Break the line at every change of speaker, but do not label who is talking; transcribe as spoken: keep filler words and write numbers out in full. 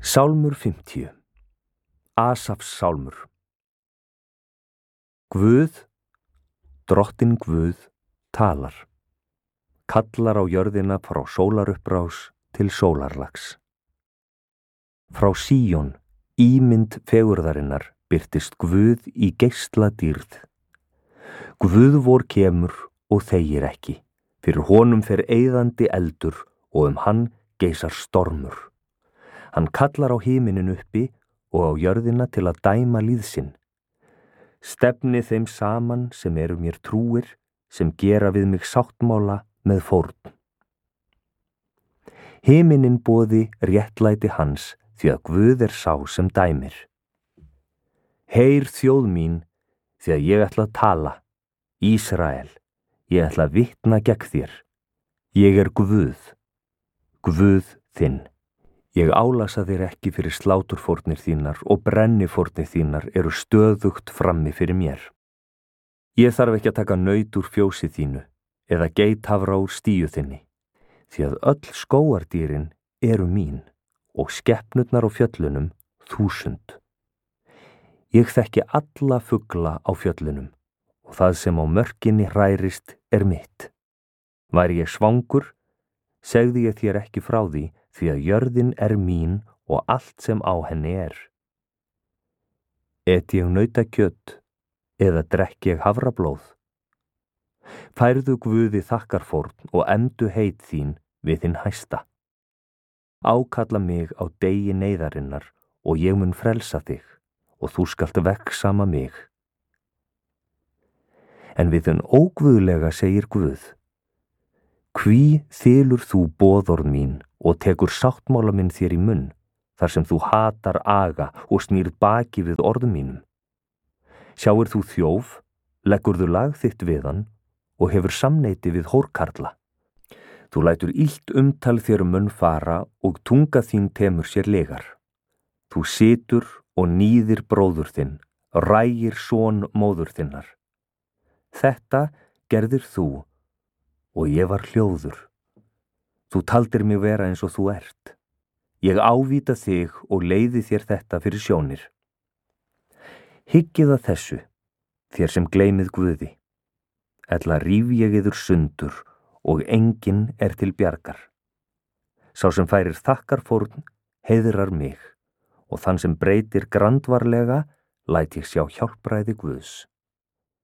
Sálmur fimmtíu. Asafs sálmur. Guð, drottinn Guð, talar. Kallar á jörðina frá sólarupprás til sólarlags. Frá Síón, ímynd fegurðarinnar, birtist Guð í geisla dýrð. Guð vor kemur og þegir ekki. Fyrir honum fer eyðandi eldur og um hann geisar stormur. Hann kallar á himinin uppi og á jörðina til að dæma líð sinn. Stefni þeim saman sem eru mér trúir, sem gera við mig sáttmála með fórn. Himinin boði réttlæti hans, því að Guð er sá sem dæmir. Heyr þjóð mín, því að ég ætla að tala. Ísrael, ég ætla að vitna gegn þér. Ég er Guð, Guð þinn. Ég álasa þér ekki fyrir sláturfórnir þínar og brennifórnir þínar eru stöðugt frammi fyrir mér. Ég þarf ekki að taka naut úr fjósi þínu eða geithafra úr stíu þinni, því að öll skógardýrin eru mín og skepnurnar á fjöllunum þúsund. Ég þekki alla fugla á fjöllunum og það sem á mörkinni hrærist er mitt. Væri ég svangur, segði ég þér ekki frá því, því að jörðin er mín og allt sem á henni er. Et ég nautakjöt eða drekk ég hafrablóð? Færðu Guði þakkarfórn og emdu heit þín við hinn hæsta. Ákalla mig á degi neyðarinnar og ég mun frelsa þig og þú skalt vegsama mig. En við hinn óguðlega segir Guð: Hví þylur þú boðorð mín og tekur sáttmála minn þér í munn, þar sem þú hatar aga og snýr baki við orðum mínum? Sjáir þú þjóf, leggurðu lag þitt við hann og hefur samneyti við hórkarla. Þú lætur illt umtal þér um munn fara og tunga þín temur sér legar. Þú situr og nýðir bróður þinn, rægir son móður þinnar. Þetta gerðir þú og ég var hljóður. Þú taldir mig vera eins og þú ert. Ég ávíta þig og leiði þér þetta fyrir sjónir. Hyggið að þessu, þér sem gleymið Guði. Ella ríf ég yður sundur og enginn er til bjargar. Sá sem færir þakkarfórn heiðrar mig og þann sem breytir grandvarlega læt ég sjá hjálpræði Guðs.